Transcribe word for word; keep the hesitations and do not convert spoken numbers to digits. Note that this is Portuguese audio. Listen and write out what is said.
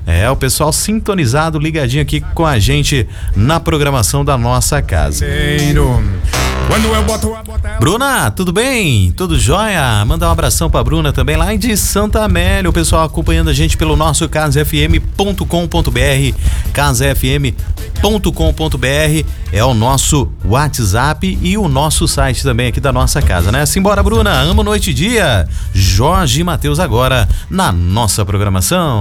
É, o pessoal sintonizado, ligadinho aqui com a gente na programação da nossa casa. Bruna, tudo bem? Tudo jóia? Manda um abração pra Bruna também lá de Santa Amélia, o pessoal acompanhando a gente pelo nosso casa f m ponto com ponto b r, casa f m ponto com ponto b r é o nosso WhatsApp e o nosso site também aqui da nossa casa, né? Simbora, Bruna, amo noite e dia. Jorge e Matheus agora na nossa programação.